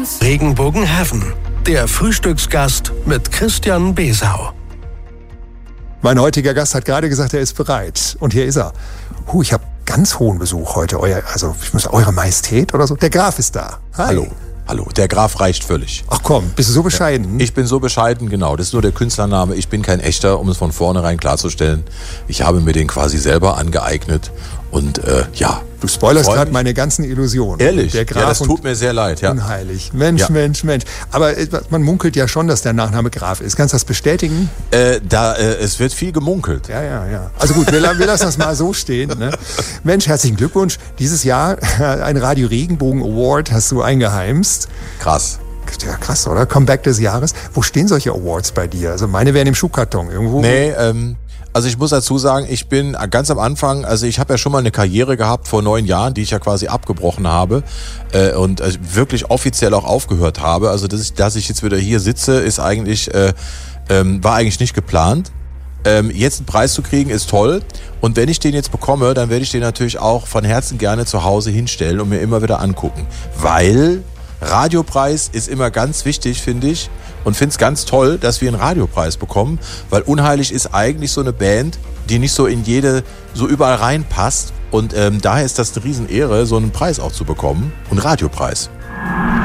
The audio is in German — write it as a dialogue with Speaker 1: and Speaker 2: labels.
Speaker 1: Regenbogen Heaven, der Frühstücksgast mit Christian Besau.
Speaker 2: Mein heutiger Gast hat gerade gesagt, er ist bereit. Und hier ist er. Ich habe ganz hohen Besuch heute. Eure Majestät oder so. Der Graf ist da.
Speaker 3: Hi. Hallo, der Graf reicht völlig.
Speaker 2: Ach komm, bist du so bescheiden?
Speaker 3: Ich bin so bescheiden, genau. Das ist nur der Künstlername. Ich bin kein echter, um es von vornherein klarzustellen. Ich habe mir den quasi selber angeeignet. Und ja.
Speaker 2: Du spoilerst gerade meine ganzen Illusionen.
Speaker 3: Ehrlich?
Speaker 2: Der Graf,
Speaker 3: ja, das tut mir sehr leid. Ja.
Speaker 2: Unheilig. Mensch. Aber man munkelt ja schon, dass der Nachname Graf ist. Kannst du das bestätigen?
Speaker 3: Es wird viel gemunkelt.
Speaker 2: Ja. Also gut, wir lassen das mal so stehen. Ne? Mensch, herzlichen Glückwunsch. Dieses Jahr ein Radio Regenbogen Award hast du eingeheimst.
Speaker 3: Krass.
Speaker 2: Ja, krass, oder? Comeback des Jahres. Wo stehen solche Awards bei dir? Also meine wären im Schuhkarton irgendwo.
Speaker 3: Nee, also ich muss dazu sagen, ich bin ganz am Anfang, also ich habe ja schon mal eine Karriere gehabt vor 9 Jahren, die ich ja quasi abgebrochen habe und wirklich offiziell auch aufgehört habe. Also dass ich jetzt wieder hier sitze, ist eigentlich war eigentlich nicht geplant. Jetzt einen Preis zu kriegen ist toll und wenn ich den jetzt bekomme, dann werde ich den natürlich auch von Herzen gerne zu Hause hinstellen und mir immer wieder angucken, weil Radiopreis ist immer ganz wichtig, finde ich. Und finde es ganz toll, dass wir einen Radiopreis bekommen, weil Unheilig ist eigentlich so eine Band, die nicht so so überall reinpasst. Und daher ist das eine Riesenehre, so einen Preis auch zu bekommen. Einen Radiopreis.